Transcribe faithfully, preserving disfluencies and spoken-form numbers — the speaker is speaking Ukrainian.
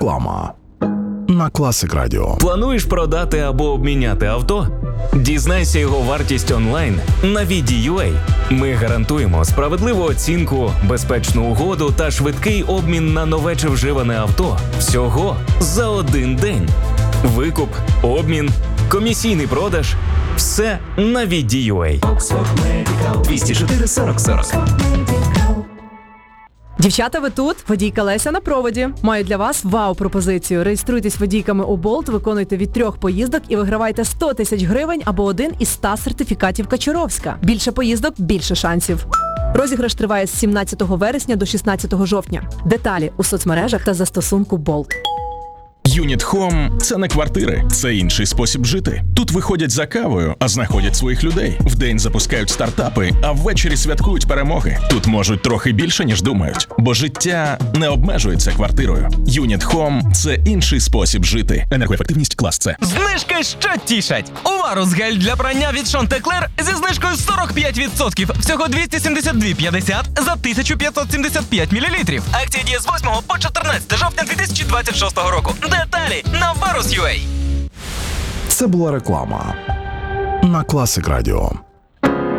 Реклама на Classic Radio. Плануєш продати або обміняти авто? Дізнайся його вартість онлайн на Віді.ua. Ми гарантуємо справедливу оцінку, безпечну угоду та швидкий обмін на нове чи вживане авто всього за один день. Викуп, обмін, комісійний продаж – все на Віді.ua. двісті чотири сорок сорок. Дівчата, ви тут? Водійка Леся на проводі. Маю для вас вау-пропозицію. Реєструйтесь водійками у Болт, виконуйте від трьох поїздок і вигравайте сто тисяч гривень або один із ста сертифікатів Качуровська. Більше поїздок – більше шансів. Розіграш триває з сімнадцятого вересня до шістнадцятого жовтня. Деталі у соцмережах та застосунку Болт. Юніт Хом – це не квартири, це інший спосіб жити. Тут виходять за кавою, а знаходять своїх людей. Вдень запускають стартапи, а ввечері святкують перемоги. Тут можуть трохи більше, ніж думають. Бо життя не обмежується квартирою. Юніт Хом – це інший спосіб жити. Енергоефективність клас С. Знижки, що тішать! Уварус гель для прання від Шантеклер зі знижкою сорок п'ять відсотків. Всього двісті сімдесят два п'ятдесят за тисячу п'ятсот сімдесят п'ять мілілітрів. Акція діє з восьмого по чотирнадцяте жовтня дві тисячі двадцять шостого року. Деталі на Варус.ua. Це була реклама на Classic Radio.